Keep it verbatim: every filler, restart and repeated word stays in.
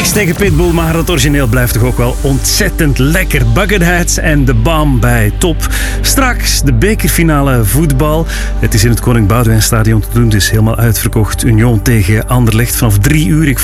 Ajax tegen Pitbull, maar het origineel blijft toch ook wel ontzettend lekker. Buckethead en de Bam bij Top. Straks de bekerfinale voetbal. Het is in het Koning Boudewijnstadion te doen, het is helemaal uitverkocht. Union tegen Anderlecht vanaf drie uur. Ik